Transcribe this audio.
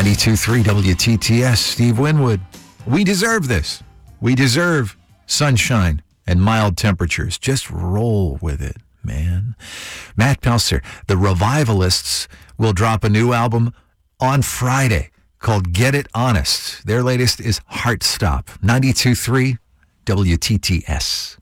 92.3 WTTS, Steve Winwood. We deserve this. We deserve sunshine and mild temperatures. Just roll with it, man. Matt Pelser, the Revivalists, will drop a new album on Friday called Get It Honest. Their latest is Heartstop. 92.3 WTTS.